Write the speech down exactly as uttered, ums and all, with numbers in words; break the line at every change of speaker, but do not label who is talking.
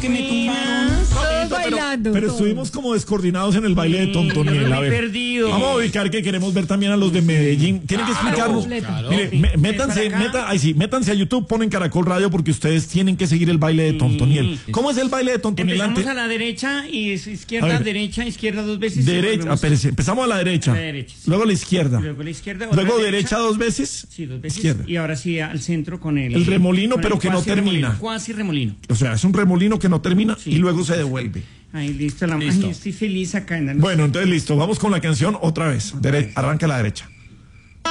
que me tumbaron.
Todos bailando.
Pero
todos.
estuvimos como descoordinados en el baile de Tontoniel.
me
A
he
ver,
perdido.
vamos a ubicar que queremos ver también a los de Medellín. Tienen que explicarnos.
claro.
Mire, me- métanse,
para acá.
meta, ay, sí, métanse a YouTube, ponen Caracol Radio porque ustedes tienen que seguir el baile de Tontoniel. ¿Cómo es el baile de Tontoniel?
Empezamos
Ante-
a la derecha y es
A
izquierda,
ver.
derecha, izquierda dos veces. y
Derecha,
volvemos
espérese, empezamos a la derecha,
A la derecha, sí.
luego a la izquierda,
y luego a la izquierda. otra
luego derecha dos veces,
Sí, dos veces.
izquierda.
Y ahora sí al centro con el.
El remolino,
con
pero
el
que no
cuasi
termina.
remolino, Cuasi remolino.
O sea, es un remolino que no termina
Sí.
y luego se devuelve.
Ahí listo, la
Listo.
Ay, estoy feliz acá en la
Bueno, entonces listo, vamos con la canción otra vez. Dere- arranca a la derecha.